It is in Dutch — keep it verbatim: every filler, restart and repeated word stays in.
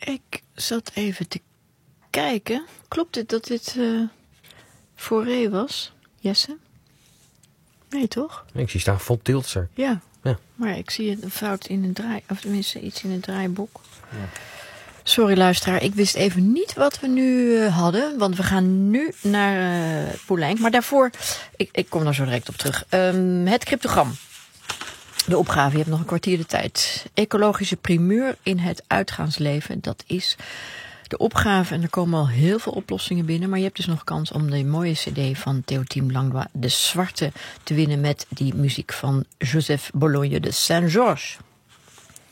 Ik zat even te kijken. Klopt het dat dit uh, Fauré was, Jesse? Nee, toch? Ik zie staan Von Tiltzer. Ja. ja, maar ik zie een fout in het draai... Of tenminste iets in het draaiboek. Ja. Sorry luisteraar, ik wist even niet wat we nu uh, hadden. Want we gaan nu naar uh, Poulenc. Maar daarvoor, ik, ik kom daar zo direct op terug. Um, het cryptogram. De opgave, je hebt nog een kwartier de tijd. Ecologische primeur in het uitgaansleven, dat is de opgave. En er komen al heel veel oplossingen binnen. Maar je hebt dus nog kans om de mooie cd van Théotime Langlois, De Zwarte, te winnen met die muziek van Joseph Bologne de Saint-Georges.